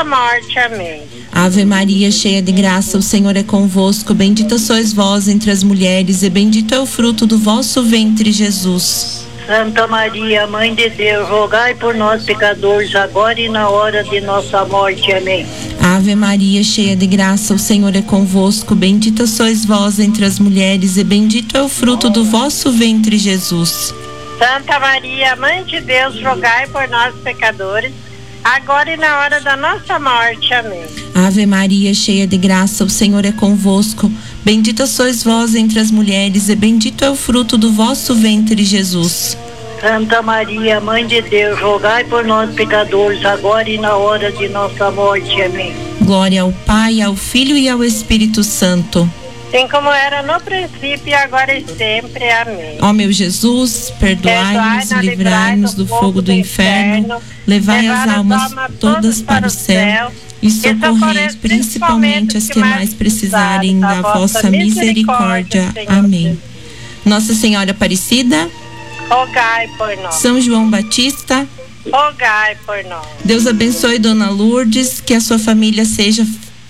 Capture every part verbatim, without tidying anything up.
nossa morte. Amém. Ave Maria, cheia de graça, o Senhor é convosco. Bendita sois vós entre as mulheres, e bendito é o fruto do vosso ventre, Jesus. Santa Maria, Mãe de Deus, rogai por nós, pecadores, agora e na hora de nossa morte. Amém. Ave Maria, cheia de graça, o Senhor é convosco. Bendita sois vós entre as mulheres, e bendito é o fruto do vosso ventre, Jesus. Santa Maria, Mãe de Deus, rogai por nós, pecadores, agora e na hora da nossa morte. Amém. Ave Maria, cheia de graça, o Senhor é convosco. Bendita sois vós entre as mulheres, e bendito é o fruto do vosso ventre, Jesus. Santa Maria, Mãe de Deus, rogai por nós, pecadores, agora e na hora de nossa morte. Amém. Glória ao Pai, ao Filho e ao Espírito Santo. Assim como era no princípio, agora e sempre. Amém. Ó meu Jesus, perdoai-nos, livrai-nos do fogo do inferno, levai as almas todas para o céu e socorrei principalmente as que mais precisarem da vossa misericórdia. Amém. Nossa Senhora Aparecida, rogai por nós. São João Batista, rogai por nós. Deus abençoe Dona Lourdes, que a sua família seja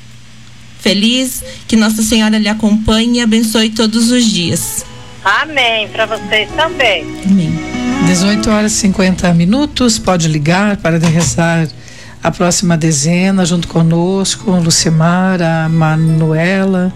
feliz, que Nossa Senhora lhe acompanhe e abençoe todos os dias. Amém, para vocês também. Amém. dezoito horas e cinquenta minutos, pode ligar para rezar a próxima dezena junto conosco, Lucimar, a Manuela,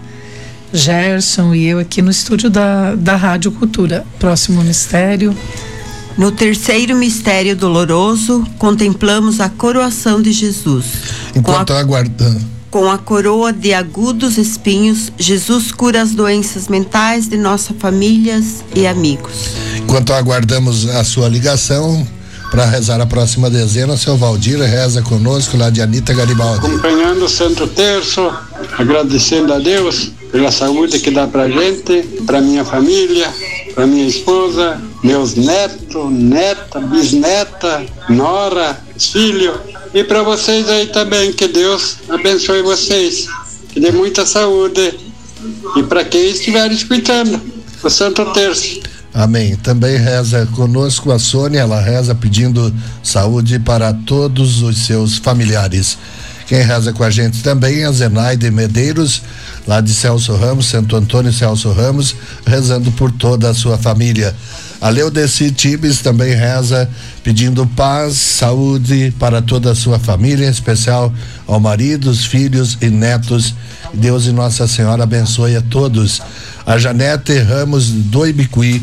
Gerson e eu aqui no estúdio da, da Rádio Cultura. Próximo mistério. No terceiro mistério doloroso, contemplamos a coroação de Jesus. Enquanto a... aguardando. Com a coroa de agudos espinhos, Jesus cura as doenças mentais de nossas famílias e amigos. Enquanto aguardamos a sua ligação para rezar a próxima dezena, seu Valdir reza conosco lá de Anita Garibaldi. Acompanhando o Santo Terço, agradecendo a Deus pela saúde que dá pra gente, pra minha família, pra minha esposa, meus netos, neta, bisneta, nora, filho. E para vocês aí também, que Deus abençoe vocês, que dê muita saúde. E para quem estiver escutando, o Santo Terço. Amém. Também reza conosco a Sônia, ela reza pedindo saúde para todos os seus familiares. Quem reza com a gente também é a Zenaide Medeiros, lá de Celso Ramos, Santo Antônio Celso Ramos, rezando por toda a sua família. A Leudeci Tibes também reza pedindo paz, saúde para toda a sua família, em especial ao marido, os filhos e netos. Deus e Nossa Senhora abençoe a todos. A Janete Ramos do Ibicuí,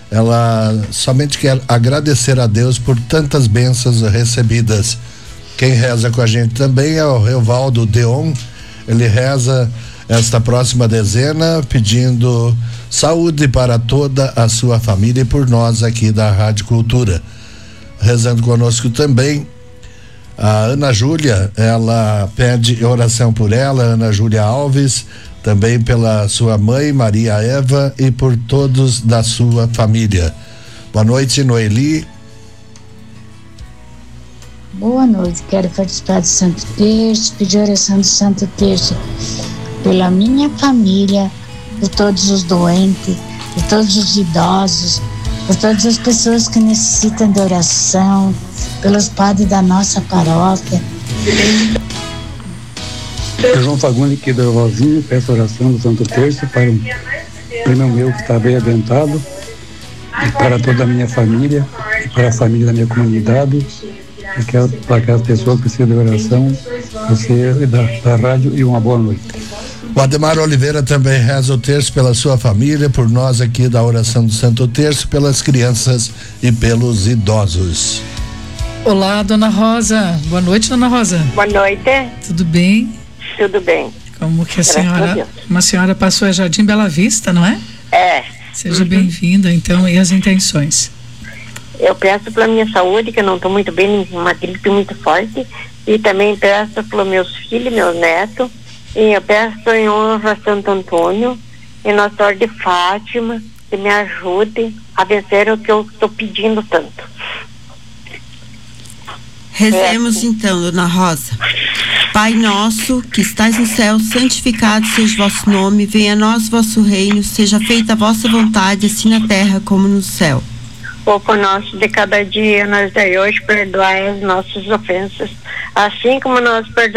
ela somente quer agradecer a Deus por tantas bênçãos recebidas. Quem reza com a gente também é o Revaldo Deon. Ele reza esta próxima dezena pedindo saúde para toda a sua família e por nós aqui da Rádio Cultura. Rezando conosco também a Ana Júlia, ela pede oração por ela, Ana Júlia Alves, também pela sua mãe Maria Eva e por todos da sua família. Boa noite, Noeli. Boa noite, quero participar do Santo Terço, pedir oração do Santo Terço pela minha família, por todos os doentes, por todos os idosos, por todas as pessoas que necessitam de oração, pelos padres da nossa paróquia. Eu, João Fagundes, aqui do Rosinho, peço oração do Santo Terço para um primo meu que está bem adentado, e para toda a minha família, e para a família da minha comunidade, aquela, para aquelas pessoas que precisam de oração, você da, da rádio, e uma boa noite. O Ademar Oliveira também reza o terço pela sua família, por nós aqui da oração do Santo Terço, pelas crianças e pelos idosos. Olá, Dona Rosa. Boa noite, Dona Rosa. Boa noite. Tudo bem? Tudo bem. Como que a senhora, uma senhora passou a Jardim Bela Vista, não é? É. Seja uhum. bem-vinda, então, e as intenções? Eu peço pela minha saúde, que eu não estou muito bem, uma gripe muito forte, e também peço pelos meus filhos, meus netos. E eu peço em honra a Santo Antônio, em Nossa Senhora de Fátima, que me ajude a vencer o que eu estou pedindo tanto. Rezemos é. então, Dona Rosa. Pai nosso, que estais no céu, santificado seja o vosso nome, venha a nós vosso reino, seja feita a vossa vontade, assim na terra como no céu. O pão nosso de cada dia, nós dai hoje, perdoai as nossas ofensas, assim como nós perdoamos